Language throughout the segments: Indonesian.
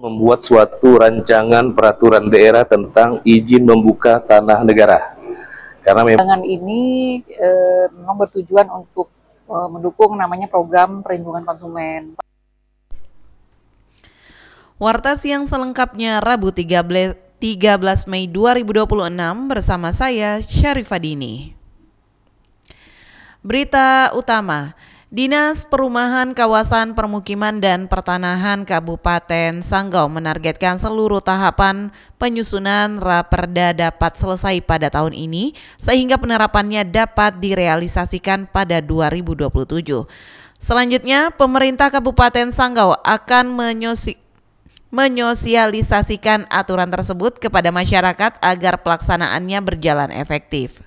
membuat suatu rancangan peraturan daerah tentang izin membuka tanah negara. Karena memang ini memang bertujuan untuk mendukung namanya program perlindungan konsumen. Warta Siang selengkapnya Rabu 13 Mei 2026 bersama saya Syarifah Dini. Berita utama, Dinas Perumahan Kawasan Permukiman dan Pertanahan Kabupaten Sanggau menargetkan seluruh tahapan penyusunan Raperda dapat selesai pada tahun ini sehingga penerapannya dapat direalisasikan pada 2027. Selanjutnya, pemerintah Kabupaten Sanggau akan menyosialisasikan aturan tersebut kepada masyarakat agar pelaksanaannya berjalan efektif.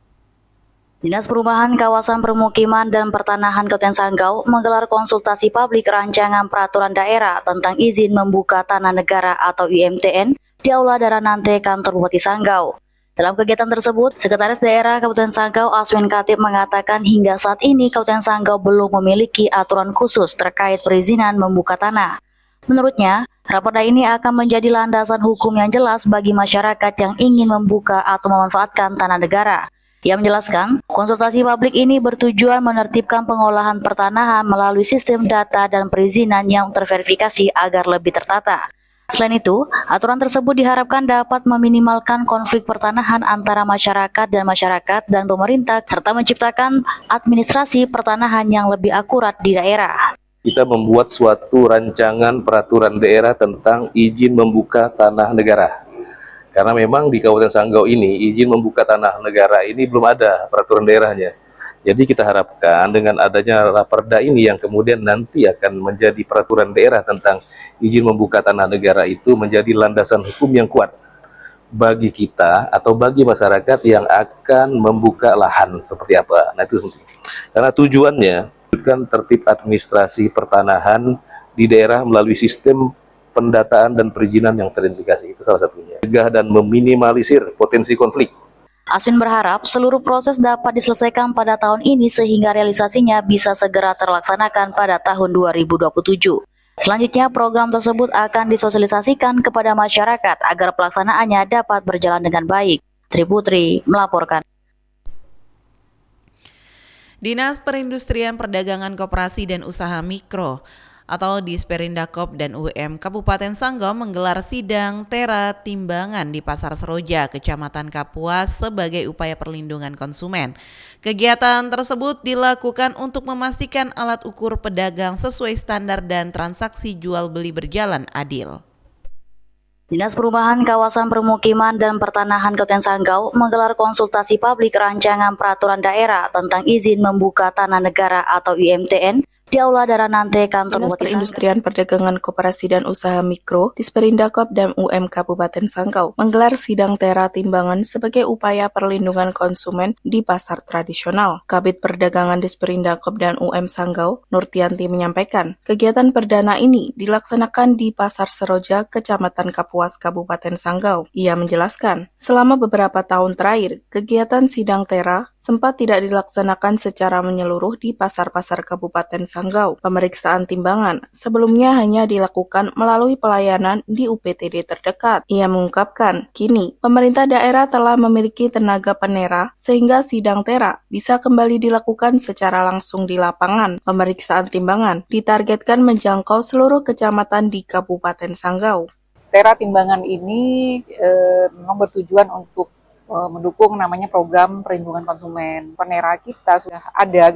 Dinas Perumahan Kawasan Permukiman dan Pertanahan Kabupaten Sanggau menggelar konsultasi publik rancangan peraturan daerah tentang izin membuka tanah negara atau IMTN di Aula Daranante Kantor Bupati Sanggau. Dalam kegiatan tersebut, Sekretaris Daerah Kabupaten Sanggau Aswin Katib mengatakan hingga saat ini Kabupaten Sanggau belum memiliki aturan khusus terkait perizinan membuka tanah. Menurutnya, raperda ini akan menjadi landasan hukum yang jelas bagi masyarakat yang ingin membuka atau memanfaatkan tanah negara. Ia menjelaskan, konsultasi publik ini bertujuan menertibkan pengolahan pertanahan melalui sistem data dan perizinan yang terverifikasi agar lebih tertata. Selain itu, aturan tersebut diharapkan dapat meminimalkan konflik pertanahan antara masyarakat dan pemerintah serta menciptakan administrasi pertanahan yang lebih akurat di daerah. Kita membuat suatu rancangan peraturan daerah tentang izin membuka tanah negara. Karena memang di Kabupaten Sanggau ini izin membuka tanah negara ini belum ada peraturan daerahnya. Jadi kita harapkan dengan adanya Raperda ini yang kemudian nanti akan menjadi peraturan daerah tentang izin membuka tanah negara itu menjadi landasan hukum yang kuat bagi kita atau bagi masyarakat yang akan membuka lahan seperti apa. Nah itu karena tujuannya kan tertib administrasi pertanahan di daerah melalui sistem pendataan dan perizinan yang terintegrasi, itu salah satunya. Mencegah dan meminimalisir potensi konflik. Aswin berharap seluruh proses dapat diselesaikan pada tahun ini sehingga realisasinya bisa segera terlaksanakan pada tahun 2027. Selanjutnya, program tersebut akan disosialisasikan kepada masyarakat agar pelaksanaannya dapat berjalan dengan baik. Triputri melaporkan. Dinas Perindustrian Perdagangan Koperasi dan Usaha Mikro atau Disperindakop dan UM Kabupaten Sanggau menggelar sidang tera timbangan di Pasar Seroja, Kecamatan Kapuas sebagai upaya perlindungan konsumen. Kegiatan tersebut dilakukan untuk memastikan alat ukur pedagang sesuai standar dan transaksi jual beli berjalan adil. Dinas Perumahan Kawasan Permukiman dan Pertanahan Kabupaten Sanggau menggelar konsultasi publik rancangan peraturan daerah tentang izin membuka tanah negara atau IMTN di Aula Daranante Kantor Dinas Perindustrian Perdagangan Koperasi dan Usaha Mikro Disperindakop dan UM Kabupaten Sanggau menggelar sidang tera timbangan sebagai upaya perlindungan konsumen di pasar tradisional. Kabid Perdagangan Disperindakop dan UM Sanggau, Nurtianti menyampaikan, kegiatan perdana ini dilaksanakan di Pasar Seroja, Kecamatan Kapuas, Kabupaten Sanggau. Ia menjelaskan, selama beberapa tahun terakhir, kegiatan sidang tera sempat tidak dilaksanakan secara menyeluruh di pasar-pasar Kabupaten Sanggau. Pemeriksaan timbangan sebelumnya hanya dilakukan melalui pelayanan di UPTD terdekat. Ia mengungkapkan, kini pemerintah daerah telah memiliki tenaga penera sehingga sidang tera bisa kembali dilakukan secara langsung di lapangan. Pemeriksaan timbangan ditargetkan menjangkau seluruh kecamatan di Kabupaten Sanggau. Tera timbangan ini memang bertujuan untuk mendukung namanya program perlindungan konsumen. Penera kita sudah ada